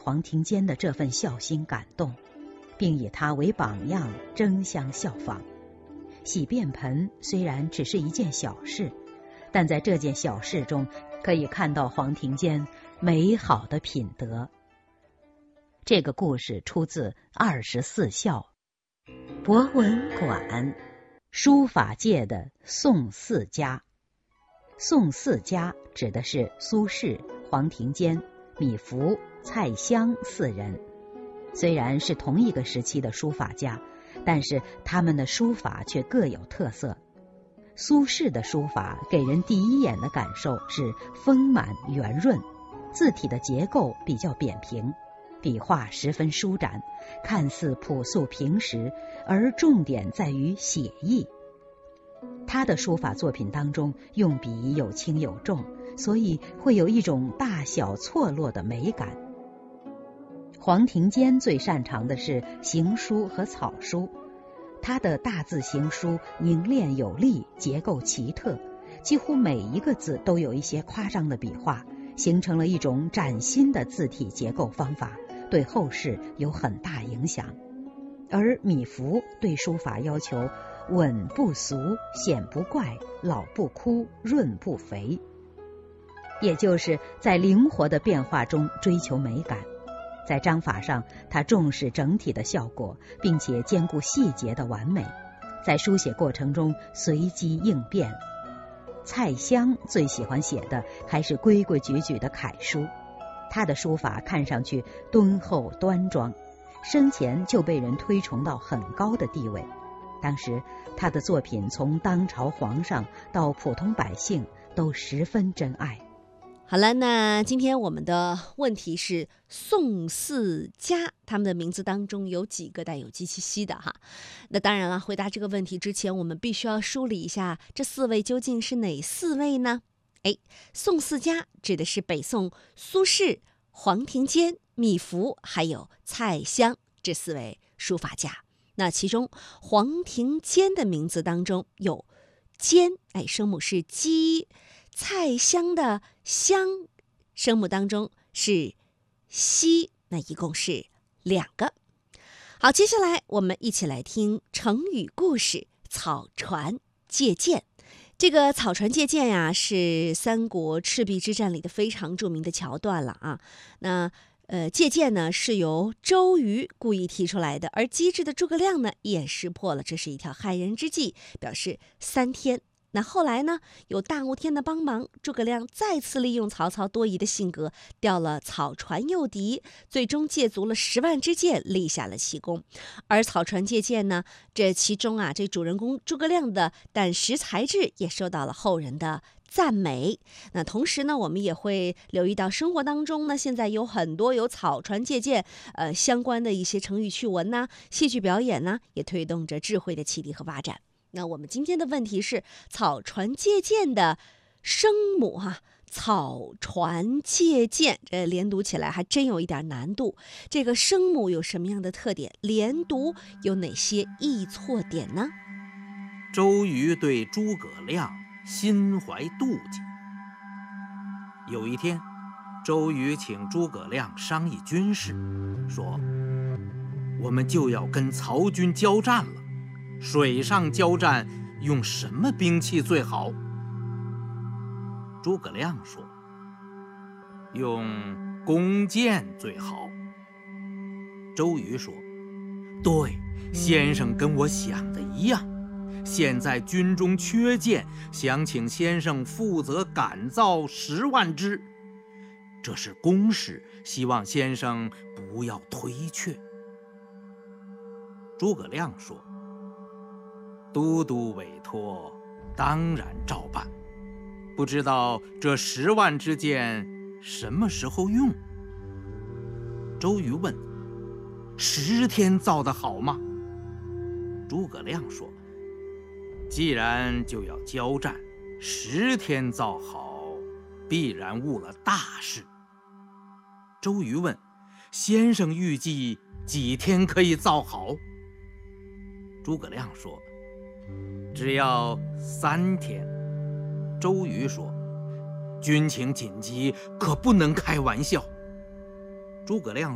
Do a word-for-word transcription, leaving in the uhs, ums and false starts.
黄庭坚的这份孝心感动，并以他为榜样，争相效仿。洗便盆虽然只是一件小事，但在这件小事中可以看到黄庭坚美好的品德。这个故事出自《二十四孝》。博文馆，书法界的宋四家。宋四家指的是苏轼、黄庭坚、米芾、蔡襄四人。虽然是同一个时期的书法家，但是他们的书法却各有特色。苏轼的书法给人第一眼的感受是丰满圆润，字体的结构比较扁平，笔画十分舒展，看似朴素平实，而重点在于写意。他的书法作品当中用笔有轻有重，所以会有一种大小错落的美感。黄庭坚最擅长的是行书和草书，他的大字行书凝练有力，结构奇特，几乎每一个字都有一些夸张的笔画，形成了一种崭新的字体结构方法，对后世有很大影响。而米芾对书法要求稳不俗，显不怪，老不枯，润不肥，也就是在灵活的变化中追求美感。在章法上，他重视整体的效果，并且兼顾细节的完美，在书写过程中随机应变。蔡襄最喜欢写的还是规规矩矩的楷书，他的书法看上去敦厚端庄，生前就被人推崇到很高的地位。当时他的作品从当朝皇上到普通百姓都十分珍爱。 好了，那今天我们的问题是宋四家，他们的名字当中有几个带有鸡七夕的哈？那当然了，回答这个问题之前，我们必须要梳理一下这四位究竟是哪四位呢？哎，宋四家指的是北宋苏轼、黄庭坚、米芾还有蔡襄这四位书法家。那其中黄庭坚的名字当中有坚，哎，声母是鸡；蔡襄的襄，声母当中是西，那一共是两个。好，接下来我们一起来听成语故事草船借箭。这个草船借箭呀、啊，是三国赤壁之战里的非常著名的桥段了啊。那呃，借箭呢是由周瑜故意提出来的，而机智的诸葛亮呢也识破了这是一条害人之计，表示三天。那后来呢，有大雾天的帮忙，诸葛亮再次利用曹操多疑的性格，调了草船诱敌，最终借足了十万支箭，立下了奇功。而草船借箭呢，这其中啊，这主人公诸葛亮的胆识才智也受到了后人的赞美。那同时呢，我们也会留意到生活当中呢，现在有很多有草船借箭呃相关的一些成语趣闻呐、戏剧表演呐，也推动着智慧的启迪和发展。那我们今天的问题是草船借箭的声母哈、啊，草船借箭，这连读起来还真有一点难度。这个声母有什么样的特点？连读有哪些易错点呢？ 周瑜对诸葛亮心怀妒忌。有一天，周瑜请诸葛亮商议军事，说：“我们就要跟曹军交战了。水上交战用什么兵器最好？”诸葛亮说：“用弓箭最好。”周瑜说：“对，先生跟我想的一样。现在军中缺箭，想请先生负责赶造十万支，这是公事，希望先生不要推却。”诸葛亮说：“都督委托，当然照办。不知道这十万支箭什么时候用？”周瑜问：“十天造得好吗？”诸葛亮说：“既然就要交战，十天造好，必然误了大事。”周瑜问：“先生预计几天可以造好？”诸葛亮说：“只要三天。”周瑜说：“军情紧急，可不能开玩笑。”诸葛亮